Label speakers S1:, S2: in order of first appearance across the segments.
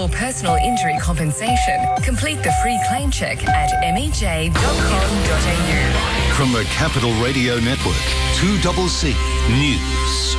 S1: For personal injury compensation, complete the free claim check at mej.com.au.
S2: From the Capital Radio Network, 2CC News.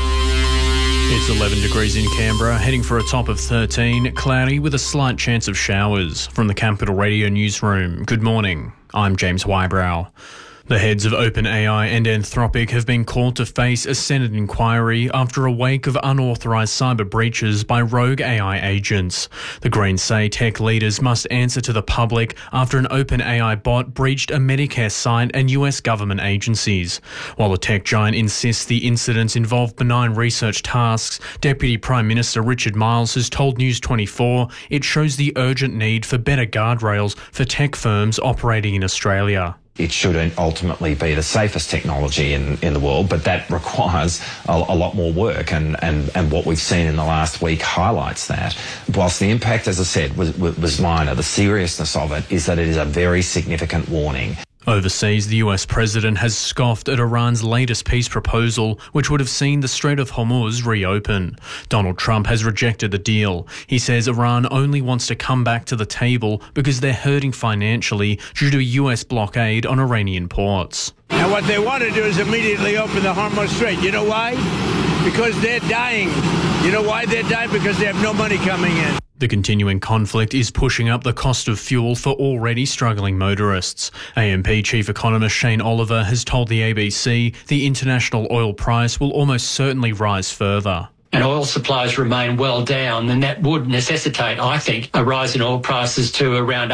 S3: It's 11 degrees in Canberra, heading for a top of 13, cloudy with a slight chance of showers. From the Capital Radio Newsroom, good morning. I'm James Wybrow. The heads of OpenAI and Anthropic have been called to face a Senate inquiry after a wake of unauthorised cyber breaches by rogue AI agents. The Greens say tech leaders must answer to the public after an OpenAI bot breached a Medicare site and US government agencies. While the tech giant insists the incidents involve benign research tasks, Deputy Prime Minister Richard Marles has told News 24 it shows the urgent need for better guardrails for tech firms operating in Australia.
S4: It should ultimately be the safest technology in the world, but that requires a lot more work, and what we've seen in the last week highlights that. Whilst the impact, as I said, was minor, the seriousness of it is that it is a very significant warning.
S3: Overseas, the US president has scoffed at Iran's latest peace proposal, which would have seen the Strait of Hormuz reopen. Donald Trump has rejected the deal. He says Iran only wants to come back to the table because they're hurting financially due to US blockade on Iranian ports.
S5: And what they want to do is immediately open the Hormuz Strait. You know why? Because they're dying. You know why they're dying? Because they have no money coming in.
S3: The continuing conflict is pushing up the cost of fuel for already struggling motorists. AMP Chief Economist Shane Oliver has told the ABC the international oil price will almost certainly rise further.
S6: And oil supplies remain well down, then that would necessitate, I think, a rise in oil prices to around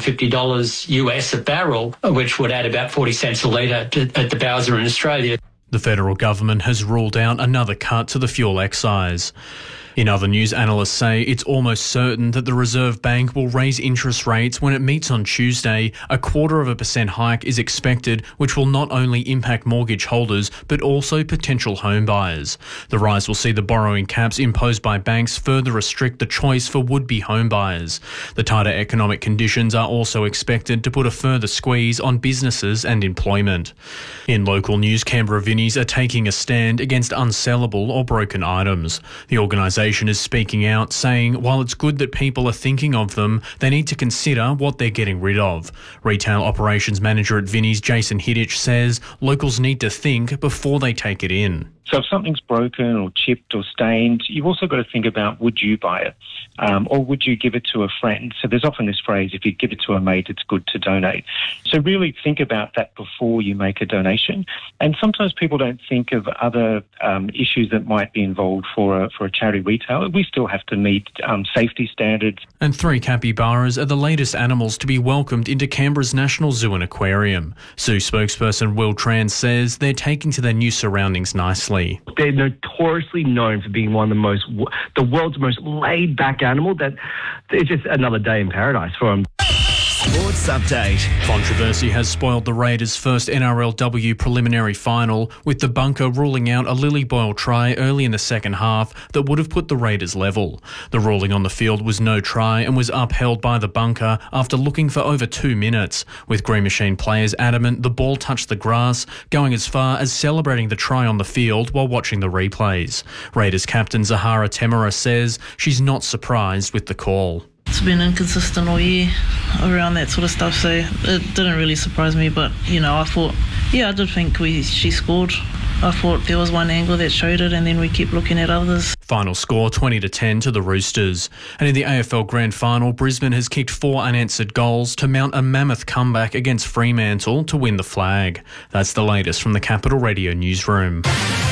S6: $150 US a barrel, which would add about 40 cents a litre at the Bowser in Australia.
S3: The federal government has ruled out another cut to the fuel excise. In other news, analysts say it's almost certain that the Reserve Bank will raise interest rates when it meets on Tuesday. 0.25% hike is expected, which will not only impact mortgage holders but also potential home buyers. The rise will see the borrowing caps imposed by banks further restrict the choice for would-be home buyers. The tighter economic conditions are also expected to put a further squeeze on businesses and employment. In local news, Canberra Vinnies are taking a stand against unsellable or broken items. The organisation is speaking out, saying while it's good that people are thinking of them, they need to consider what they're getting rid of. Retail Operations Manager at Vinnies, Jason Hiddich, says locals need to think before they take it in.
S7: So if something's broken or chipped or stained, you've also got to think about, would you buy it? Or would you give it to a friend? So there's often this phrase, if you give it to a mate, it's good to donate. So really think about that before you make a donation. And sometimes people don't think of other issues that might be involved for a charity retailer. We still have to meet safety standards.
S3: And 3 capybaras are the latest animals to be welcomed into Canberra's National Zoo and Aquarium. Zoo spokesperson Will Tran says they're taking to their new surroundings nicely.
S8: They're notoriously known for being one of the world's most laid-back animal. That it's just another day in paradise for them.
S2: Sports Update.
S3: Controversy has spoiled the Raiders' first NRLW preliminary final, with the bunker ruling out a Lily Boyle try early in the second half that would have put the Raiders level. The ruling on the field was no try and was upheld by the bunker after looking for over 2 minutes, with Green Machine players adamant the ball touched the grass, going as far as celebrating the try on the field while watching the replays. Raiders captain Zahara Temera says she's not surprised with the call.
S9: It's been inconsistent all year around that sort of stuff, so it didn't really surprise me. But, I thought, I did think she scored. I thought there was one angle that showed it, and then we kept looking at others.
S3: Final score 20-10 to the Roosters. And in the AFL Grand Final, Brisbane has kicked 4 unanswered goals to mount a mammoth comeback against Fremantle to win the flag. That's the latest from the Capital Radio Newsroom.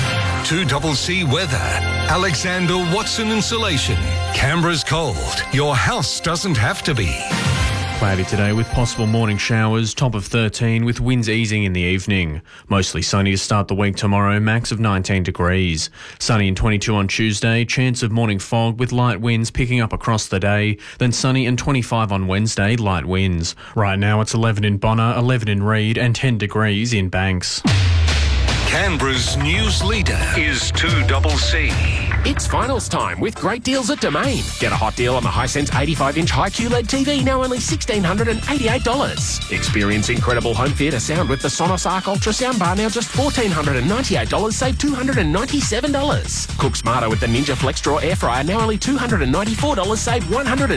S2: 2CC Weather. Alexander Watson Insulation. Canberra's cold. Your house doesn't have to be.
S3: Cloudy today with possible morning showers, top of 13 with winds easing in the evening. Mostly sunny to start the week tomorrow, max of 19 degrees. Sunny and 22 on Tuesday, chance of morning fog with light winds picking up across the day. Then sunny and 25 on Wednesday, light winds. Right now it's 11 in Bonner, 11 in Reid and 10 degrees in Banks.
S2: Canberra's news leader is 2CC.
S10: It's finals time with great deals at Domain. Get a hot deal on the Hisense 85-inch high QLED TV, now only $1,688. Experience incredible home theatre sound with the Sonos Arc Ultra soundbar, now just $1,498, save $297. Cook smarter with the Ninja Flex Draw air fryer, now only $294, save $100.